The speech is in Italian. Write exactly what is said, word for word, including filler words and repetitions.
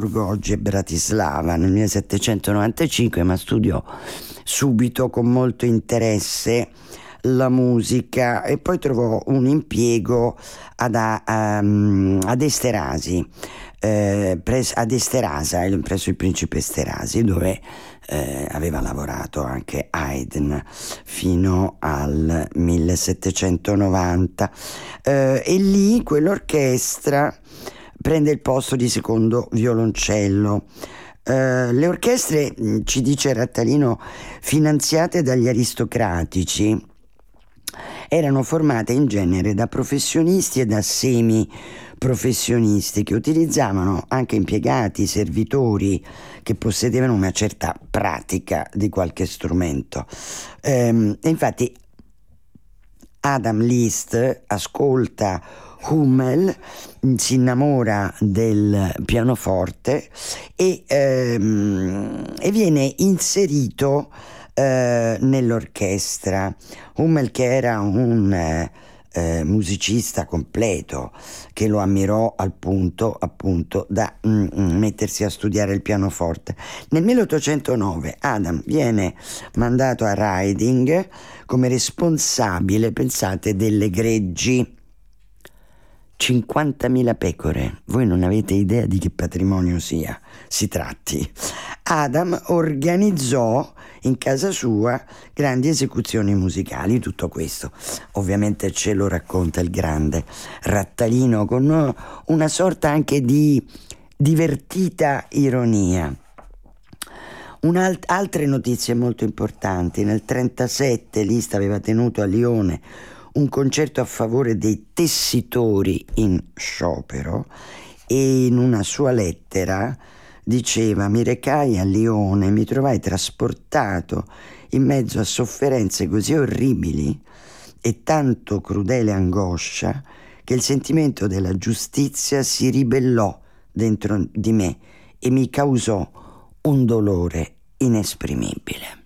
Amburgo, oggi è Bratislava, nel millesettecentonovantacinque, ma studiò subito con molto interesse la musica e poi trovò un impiego ad, um, ad Esterasi, eh, pres- ad Esterasa, presso il principe Esterasi, dove eh, aveva lavorato anche Haydn fino al millesettecentonovanta, eh, e lì quell'orchestra prende il posto di secondo violoncello. Uh, le orchestre, ci dice Rattalino, finanziate dagli aristocratici, erano formate in genere da professionisti e da semi-professionisti che utilizzavano anche impiegati, servitori che possedevano una certa pratica di qualche strumento. Um, infatti Adam Liszt ascolta Hummel, si innamora del pianoforte e, ehm, e viene inserito eh, nell'orchestra. Hummel, che era un eh, musicista completo, che lo ammirò al punto appunto da mm, mettersi a studiare il pianoforte. Nel milleottocentonove Adam viene mandato a Riding come responsabile, pensate, delle greggi. cinquantamila pecore, voi non avete idea di che patrimonio sia si tratti. Adam organizzò in casa sua grandi esecuzioni musicali. Tutto questo ovviamente ce lo racconta il grande Rattalino con una sorta anche di divertita ironia. Un'alt- altre notizie molto importanti: nel trentasette Liszt aveva tenuto a Lione un concerto a favore dei tessitori in sciopero e in una sua lettera diceva: mi recai a Lione, mi trovai trasportato in mezzo a sofferenze così orribili e tanto crudele angoscia che il sentimento della giustizia si ribellò dentro di me e mi causò un dolore inesprimibile.